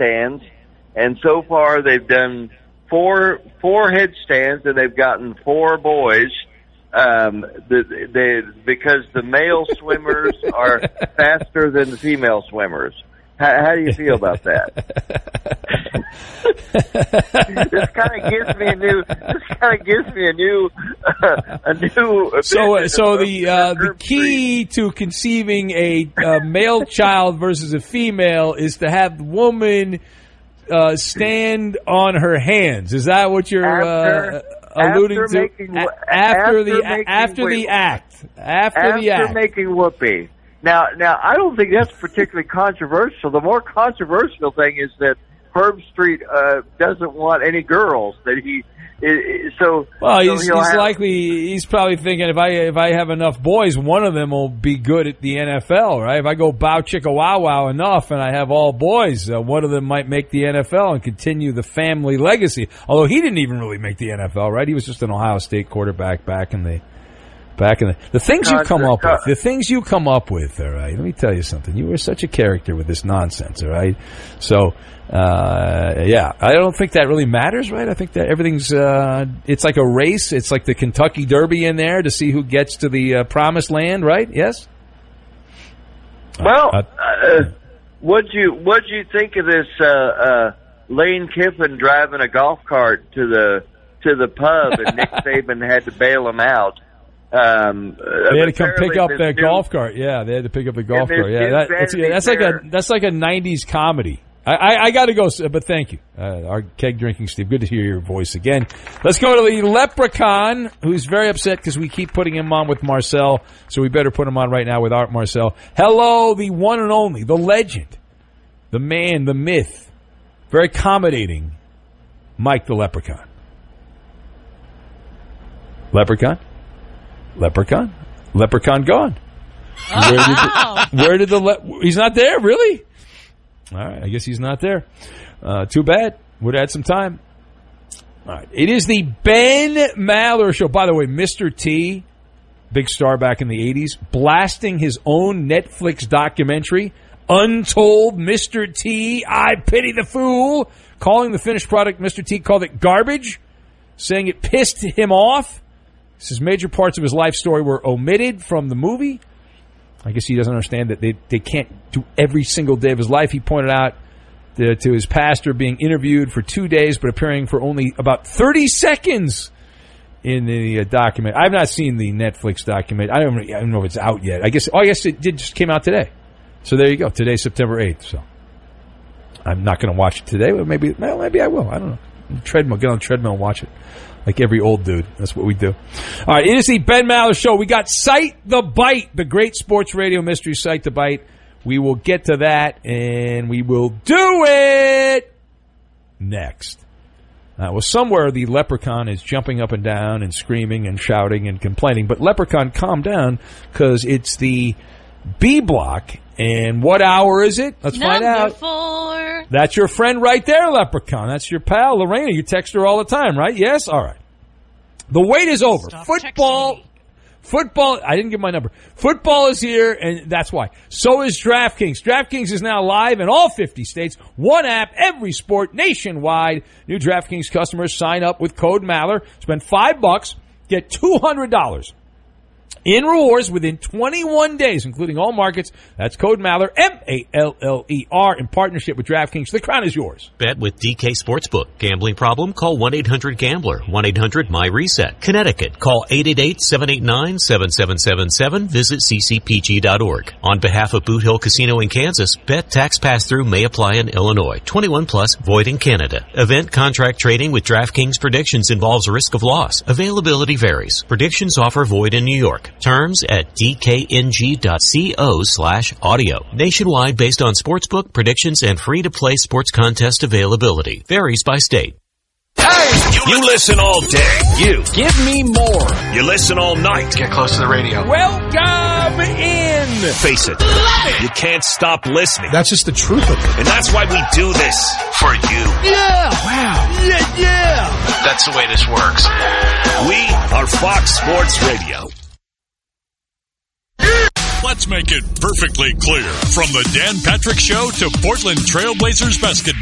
headstands, and so far they've done four headstands, and they've gotten 4 boys. Because the male swimmers are faster than the female swimmers. How do you feel about that? This kind of gives me a new. So the key to conceiving a male child versus a female is to have the woman stand on her hands. Is that what you're alluding to? After the act. Making whoopee. Now, I don't think that's particularly controversial. The more controversial thing is that Herb Street doesn't want any girls. That he's probably thinking if I have enough boys, one of them will be good at the NFL, right? If I go bow chicka wow wow enough and I have all boys, one of them might make the NFL and continue the family legacy. Although he didn't even really make the NFL, right? He was just an Ohio State quarterback back in the things you come up with. The things you come up with, all right? Let me tell you something. You were such a character with this nonsense, all right? So, I don't think that really matters, right? I think that everything's, it's like a race. It's like the Kentucky Derby in there to see who gets to the promised land, right? Yes? Well, what'd you think of this, Lane Kiffin driving a golf cart to the pub and Nick Saban had to bail him out? They had to come pick up that golf cart. Yeah, they had to pick up the golf cart. Yeah, that's like a '90s comedy. I got to go, but thank you, our keg drinking Steve. Good to hear your voice again. Let's go to the Leprechaun, who's very upset because we keep putting him on with Marcel, so we better put him on right now with Art Marcel. Hello, the one and only, the legend, the man, the myth, very accommodating, Mike the Leprechaun. Leprechaun gone. Where did he's not there, really? All right, I guess he's not there. Too bad. Would add some time. All right, it is the Ben Maller Show. By the way, Mr. T, big star back in the 80s, blasting his own Netflix documentary, Untold Mr. T, I Pity the Fool, calling the finished product, Mr. T called it garbage, saying it pissed him off. Says major parts of his life story were omitted from the movie. I guess he doesn't understand that they can't do every single day of his life. He pointed out to his pastor being interviewed for 2 days but appearing for only about 30 seconds in the document. I've not seen the Netflix document. I don't know if it's out yet. I guess it just came out today. So there you go. Today's September 8th. So I'm not going to watch it today. But maybe I will. I don't know. Treadmill. Get on the treadmill and watch it. Like every old dude. That's what we do. All right, it is the Ben Maller Show. We got Cite the Bite, the great sports radio mystery Cite the Bite. We will get to that, and we will do it next. Well, somewhere the Leprechaun is jumping up and down and screaming and shouting and complaining. But Leprechaun, calm down, because it's the B block. And what hour is it? Let's find out. Number 4. That's your friend right there, Leprechaun. That's your pal, Lorena. You text her all the time, right? Yes? All right. The wait is over. Stop Football, I didn't give my number. Football is here, and that's why. So is DraftKings. DraftKings is now live in all 50 states. One app, every sport, nationwide. New DraftKings customers sign up with code Maller. Spend $5, get $200 in rewards within 21 days, including all markets. That's code Maller, M-A-L-L-E-R, in partnership with DraftKings. The crown is yours. Bet with DK Sportsbook. Gambling problem? Call 1-800-GAMBLER. 1-800-MY-RESET. Connecticut. Call 888-789-7777. Visit ccpg.org. On behalf of Boot Hill Casino in Kansas, bet tax pass-through may apply in Illinois. 21 plus, void in Canada. Event contract trading with DraftKings predictions involves risk of loss. Availability varies. Predictions offer void in New York. Terms at dkng.co/audio. Nationwide based on sportsbook, predictions, and free-to-play sports contest availability. Varies by state. Hey! You listen all day. You. Give me more. You listen all night. Get close to the radio. Welcome in. Face it. You can't stop listening. That's just the truth of it. And that's why we do this. For you. Yeah. Wow. Yeah. That's the way this works. We are Fox Sports Radio. Let's make it perfectly clear. From the Dan Patrick Show to Portland Trailblazers basketball.